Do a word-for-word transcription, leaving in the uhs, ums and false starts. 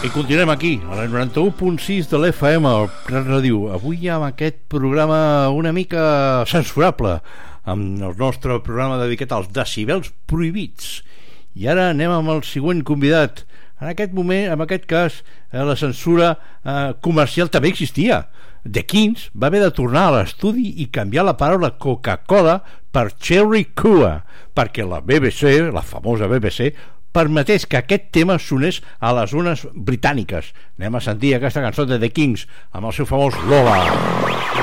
I continuem aquí, a la noranta-u punt sis de l'F M, al Prat Ràdio. Avui amb aquest programa una mica censurable, amb el nostre programa dedicat als decibels prohibits. I ara anem amb el següent convidat. En aquest moment, en aquest cas, eh, la censura eh, comercial també existia. The Kings va haver de tornar a l'estudi i canviar la paraula Coca-Cola per Cherry Cola, perquè la B B C, la famosa B B C, permetés que aquest tema sonés a les zones britàniques. Anem a sentir aquesta cançó de The Kings amb el seu famós Lola.